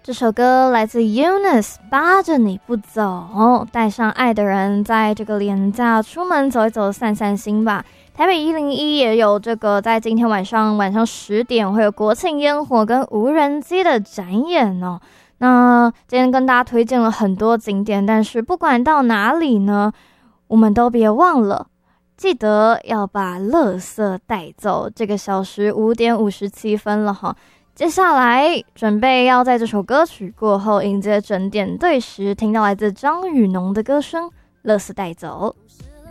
这首歌来自 Eunice， 扒着你不走，带上爱的人在这个连假出门走一走，散散心吧。台北101也有这个，在今天晚上10点会有国庆烟火跟无人机的展演哦。那今天跟大家推荐了很多景点，但是不管到哪里呢，我们都别忘了记得要把垃圾带走。这个小时5点57分了哈。接下来准备要在这首歌曲过后迎接整点对时，听到来自张雨农的歌声《垃圾带走》。